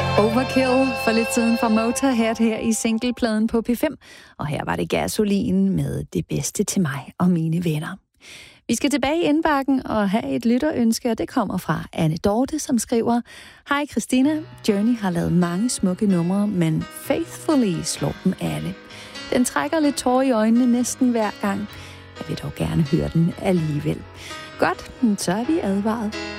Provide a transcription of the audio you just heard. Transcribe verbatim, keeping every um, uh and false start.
Overkill for lidt siden fra Motorhead her i singlepladen på P fem. Og her var det Gasolin med Det bedste til mig og mine venner. Vi skal tilbage i indbakken og have et lytterønske, og det kommer fra Anne Dorte, som skriver: Hej Christina, Journey har lavet mange smukke numre, men Faithfully slår dem alle. Den trækker lidt tårer i øjnene næsten hver gang. Jeg vil dog gerne høre den alligevel. Godt, så er vi advaret.